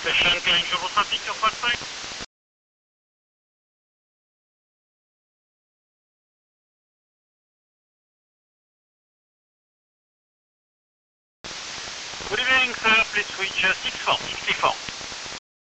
Station carrying global traffic, your flight time. Good evening, sir. Please switch 64.